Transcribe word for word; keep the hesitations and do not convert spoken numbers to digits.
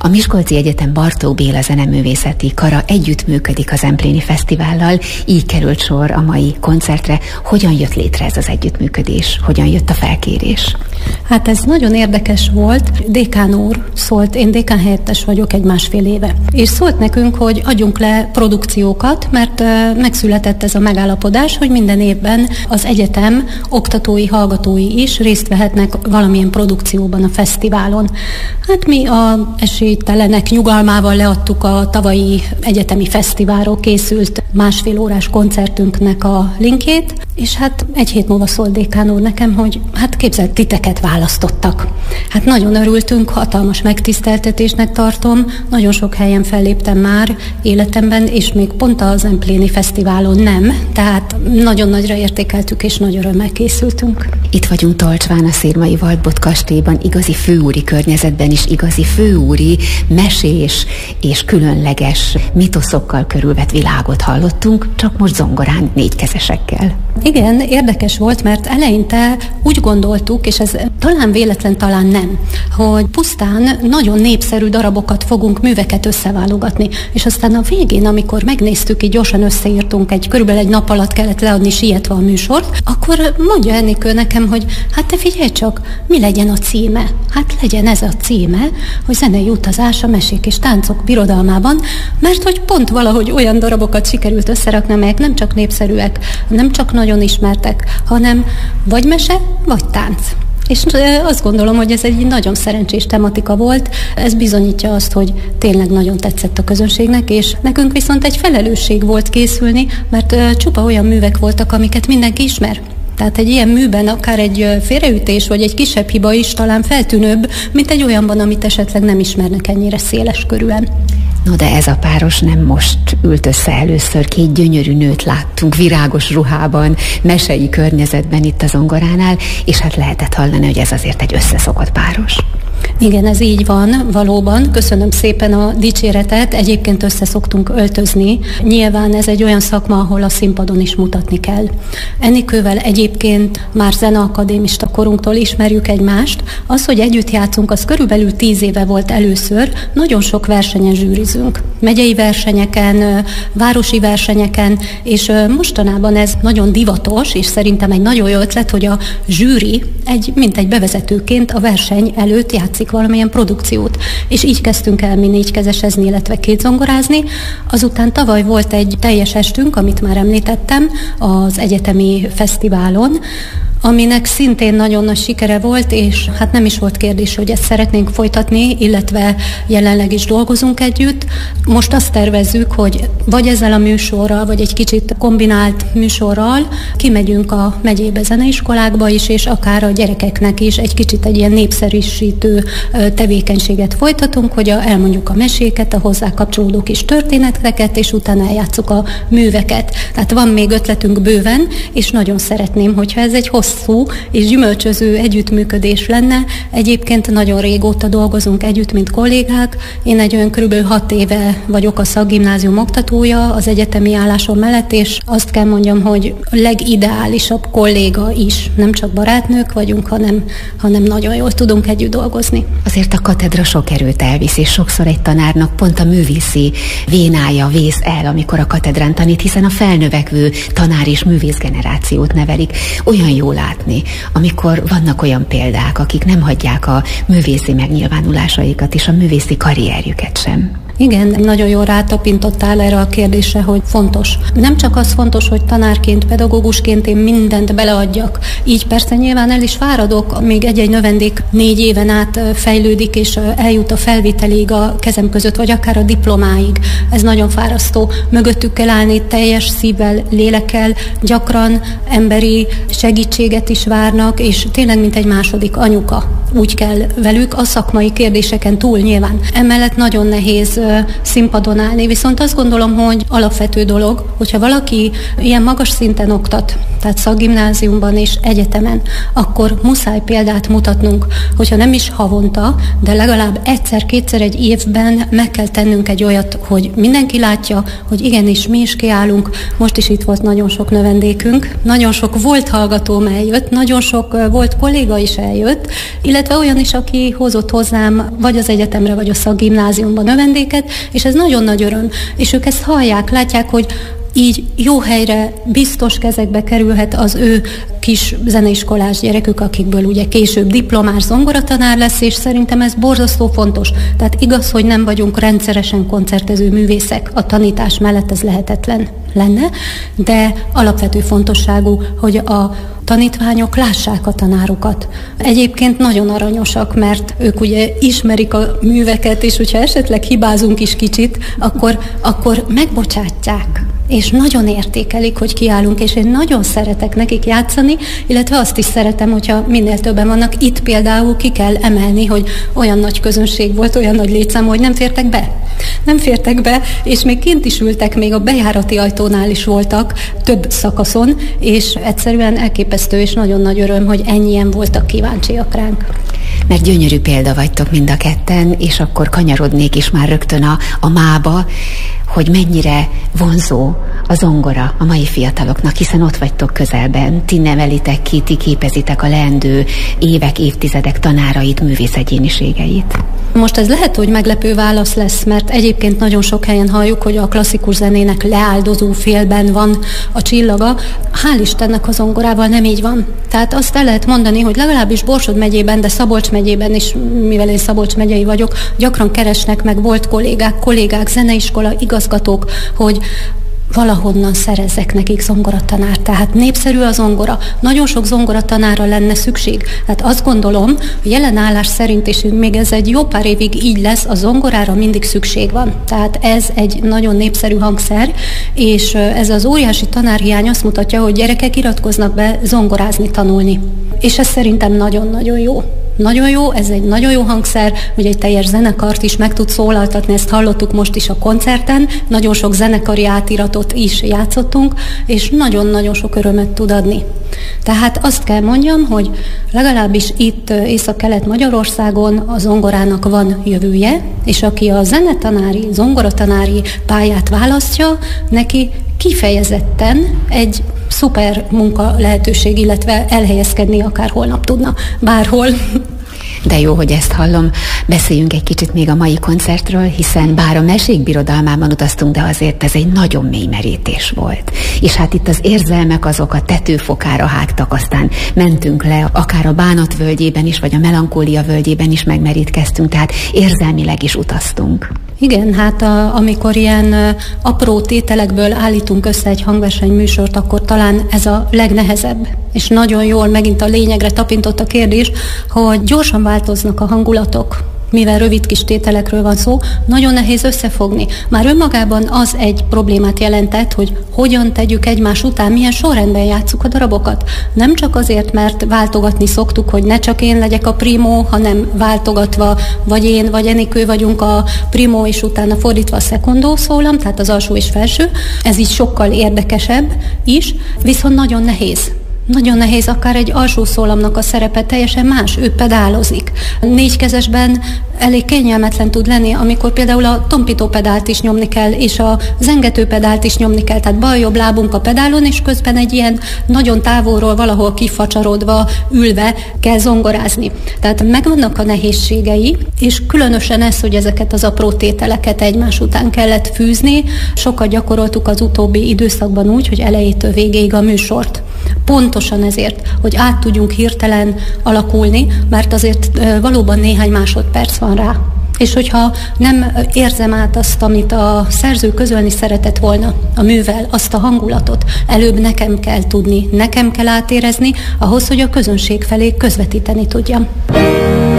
A Miskolci Egyetem Bartók Béla Zeneművészeti Kara együttműködik a Zempléni Fesztivállal, így került sor a mai koncertre. Hogyan jött létre ez az együttműködés? Hogyan jött a felkérés? Hát ez nagyon érdekes volt. Dékán úr szólt, én dékán helyettes vagyok egy másfél éve, és szólt nekünk, hogy adjunk le produkciókat, mert megszületett ez a megállapodás, hogy minden évben az egyetem oktatói, hallgatói is részt vehetnek valamilyen produkcióban a fesztiválon. Hát mi a esélytelenek nyugalmával leadtuk a tavalyi egyetemi fesztiválról készült másfél órás koncertünknek a linkjét, és hát egy hét múlva szólt dékán úr nekem, hogy hát képzeld, titeket választottak. Hát nagyon örültünk, hatalmas megtiszteltetésnek tartom, nagyon sok helyen felléptem már életemben, és még pont a Zempléni Fesztiválon nem, tehát nagyon nagyra értékeltük, és nagy örömmel készültünk. Itt vagyunk Tolcsván, a Szirmai Waldbott kastélyban, igazi főúri környezetben is, igazi főúri, mesés és különleges mitoszokkal körülvett világot hallottunk, csak most zongorán, négykezesekkel. Igen, érdekes volt, mert eleinte úgy gondoltuk, és ez talán véletlen, talán nem, hogy pusztán nagyon népszerű darabokat fogunk, műveket összeválogatni, és aztán a végén, amikor megnéztük, így gyorsan összeírtunk, egy körülbelül egy nap alatt kellett leadni sietve a műsort, akkor mondja Enikő nekem, hogy hát te figyelj csak, mi legyen a címe? Hát legyen ez a címe, hogy zenei utazás a mesék és táncok birodalmában, mert hogy pont valahogy olyan darabokat sikerült összerakni, amelyek nem csak népszerűek, nem csak nagyon ismertek, hanem vagy mese, vagy tánc. És azt gondolom, hogy ez egy nagyon szerencsés tematika volt, ez bizonyítja azt, hogy tényleg nagyon tetszett a közönségnek, és nekünk viszont egy felelősség volt készülni, mert csupa olyan művek voltak, amiket mindenki ismer. Tehát egy ilyen műben akár egy félreütés, vagy egy kisebb hiba is talán feltűnőbb, mint egy olyanban, amit esetleg nem ismernek ennyire széles körűen. No, de ez a páros nem most ült össze először, két gyönyörű nőt láttunk virágos ruhában, mesei környezetben itt a zongoránál, és hát lehetett hallani, hogy ez azért egy összeszokott páros. Igen, ez így van, valóban. Köszönöm szépen a dicséretet. Egyébként össze szoktunk öltözni. Nyilván ez egy olyan szakma, ahol a színpadon is mutatni kell. Enikővel egyébként már zeneakadémista korunktól ismerjük egymást. Az, hogy együtt játszunk, az körülbelül tíz éve volt először. Nagyon sok versenyen zsűrizünk. Megyei versenyeken, városi versenyeken, és mostanában ez nagyon divatos, és szerintem egy nagyon jó ötlet, hogy a zsűri egy, mint egy bevezetőként a verseny előtt játszik valamilyen produkciót. És így kezdtünk el mi négykezesezni, illetve kétzongorázni. Azután tavaly volt egy teljes estünk, amit már említettem, az egyetemi fesztiválon, aminek szintén nagyon nagy sikere volt, és hát nem is volt kérdés, hogy ezt szeretnénk folytatni, illetve jelenleg is dolgozunk együtt. Most azt tervezzük, hogy vagy ezzel a műsorral, vagy egy kicsit kombinált műsorral kimegyünk a megyébe zeneiskolákba is, és akár a gyerekeknek is egy kicsit egy ilyen népszerűsítő tevékenységet folytatunk, hogy a, elmondjuk a meséket, a hozzá kapcsolódó kis történeteket, és utána eljátszuk a műveket. Tehát van még ötletünk bőven, és nagyon szeretném, hogyha ez egy hosszú és gyümölcsöző együttműködés lenne. Egyébként nagyon régóta dolgozunk együtt, mint kollégák. Én egy olyan körülbelül hat éve vagyok a szakgimnázium oktatója az egyetemi állásom mellett, és azt kell mondjam, hogy a legideálisabb kolléga is. Nem csak barátnők vagyunk, hanem, hanem nagyon jól tudunk együtt dolgozni. Azért a katedra sok erőt elvisz, és sokszor egy tanárnak pont a művészi vénája vész el, amikor a katedrán tanít, hiszen a felnövekvő tanár és művész generációt nevelik. Olyan jó látni, amikor vannak olyan példák, akik nem hagyják a művészi megnyilvánulásaikat és a művészi karrierjüket sem. Igen, nagyon jól rátapintottál erre a kérdésre, hogy fontos. Nem csak az fontos, hogy tanárként, pedagógusként én mindent beleadjak. Így persze nyilván el is fáradok, még egy-egy növendék négy éven át fejlődik, és eljut a felvételig a kezem között, vagy akár a diplomáig. Ez nagyon fárasztó. Mögöttük kell állni teljes szívvel, lélekkel, gyakran emberi segítséget is várnak, és tényleg mint egy második anyuka. Úgy kell velük a szakmai kérdéseken túl nyilván. Emellett nagyon nehéz színpadon állni, viszont azt gondolom, hogy alapvető dolog, hogyha valaki ilyen magas szinten oktat, tehát szakgimnáziumban és egyetemen, akkor muszáj példát mutatnunk, hogyha nem is havonta, de legalább egyszer-kétszer egy évben meg kell tennünk egy olyat, hogy mindenki látja, hogy igenis mi is kiállunk. Most is itt volt nagyon sok növendékünk, nagyon sok volt hallgatóm eljött, nagyon sok volt kolléga is eljött, illetve olyan is, aki hozott hozzám vagy az egyetemre, vagy a szakgimnáziumba növendéket, és ez nagyon nagy öröm. És ők ezt hallják, látják, hogy így jó helyre, biztos kezekbe kerülhet az ő kis zeneiskolás gyerekük, akikből ugye később diplomás zongoratanár lesz, és szerintem ez borzasztó fontos. Tehát igaz, hogy nem vagyunk rendszeresen koncertező művészek, a tanítás mellett ez lehetetlen lenne, de alapvető fontosságú, hogy a tanítványok lássák a tanárokat. Egyébként nagyon aranyosak, mert ők ugye ismerik a műveket, és hogyha esetleg hibázunk is kicsit, akkor, akkor megbocsátják, és nagyon értékelik, hogy kiállunk, és én nagyon szeretek nekik játszani, illetve azt is szeretem, hogyha minél többen vannak. Itt például ki kell emelni, hogy olyan nagy közönség volt, olyan nagy létszám, hogy nem fértek be. Nem fértek be, és még kint is ültek, még a bejárati ajtónál is voltak, több szakaszon, és egyszerűen elképesztő, és nagyon nagy öröm, hogy ennyien voltak kíváncsiak ránk. Mert gyönyörű példa vagytok mind a ketten, és akkor kanyarodnék is már rögtön a, a mába, hogy mennyire vonzó a zongora a mai fiataloknak, hiszen ott vagytok közelben, ti nevelitek ki, ti képezitek a leendő évek, évtizedek tanárait, művészegyéniségeit. Most ez lehet, hogy meglepő válasz lesz, mert egyébként nagyon sok helyen halljuk, hogy a klasszikus zenének leáldozó félben van a csillaga. Hál' Istennek a zongorával nem így van. Tehát azt el lehet mondani, hogy legalábbis Borsod megyében, de Szabolcs megyében is, mivel én Szabolcs megyei vagyok, gyakran keresnek meg volt kollégák, kollégák, zeneiskola, igazgatók, hogy valahonnan szerezzek nekik zongoratanárt. Tehát népszerű a zongora. Nagyon sok zongoratanára lenne szükség. Tehát azt gondolom, hogy jelen állás szerint, és még ez egy jó pár évig így lesz, a zongorára mindig szükség van. Tehát ez egy nagyon népszerű hangszer, és ez az óriási tanárhiány azt mutatja, hogy gyerekek iratkoznak be zongorázni, tanulni. És ez szerintem nagyon-nagyon jó. Nagyon jó, ez egy nagyon jó hangszer, hogy egy teljes zenekart is meg tud szólaltatni, ezt hallottuk most is a koncerten, nagyon sok zenekari átiratot is játszottunk, és nagyon-nagyon sok örömet tud adni. Tehát azt kell mondjam, hogy legalábbis itt Észak-Kelet-Magyarországon a zongorának van jövője, és aki a zenetanári, zongoratanári pályát választja, neki kifejezetten egy szuper munka lehetőség, illetve elhelyezkedni akár holnap tudna, bárhol. De jó, hogy ezt hallom. Beszéljünk egy kicsit még a mai koncertről, hiszen bár a mesék birodalmában utaztunk, de azért ez egy nagyon mély merítés volt. És hát itt az érzelmek azok a tetőfokára hágtak, aztán mentünk le, akár a Bánat völgyében is, vagy a Melankólia völgyében is megmerítkeztünk, tehát érzelmileg is utaztunk. Igen, hát a, amikor ilyen a, apró tételekből állítunk össze egy hangversenyműsort, akkor talán ez a legnehezebb. És nagyon jól megint a lényegre tapintott a kérdés, hogy gyorsan változnak a hangulatok, mivel rövid kis tételekről van szó, nagyon nehéz összefogni. Már önmagában az egy problémát jelentett, hogy hogyan tegyük egymás után, milyen sorrendben játsszuk a darabokat. Nem csak azért, mert váltogatni szoktuk, hogy ne csak én legyek a primó, hanem váltogatva, vagy én, vagy Enikő vagyunk a primó, és utána fordítva a szekondó szólam, tehát az alsó és felső. Ez így sokkal érdekesebb is, viszont nagyon nehéz. Nagyon nehéz, akár egy alsó szólamnak a szerepe teljesen más, ő pedálozik. Négykezesben elég kényelmetlen tud lenni, amikor például a tompító pedált is nyomni kell, és a zengető pedált is nyomni kell, tehát bal-jobb lábunk a pedálon, és közben egy ilyen nagyon távolról valahol kifacsarodva, ülve kell zongorázni. Tehát megvannak a nehézségei, és különösen ez, hogy ezeket az apró tételeket egymás után kellett fűzni, sokat gyakoroltuk az utóbbi időszakban úgy, hogy elejétől végéig a műsort. Pontosan ezért, hogy át tudjunk hirtelen alakulni, mert azért valóban néhány másodperc van rá. És hogyha nem érzem át azt, amit a szerző közölni szeretett volna a művel, azt a hangulatot, előbb nekem kell tudni, nekem kell átérezni, ahhoz, hogy a közönség felé közvetíteni tudjam.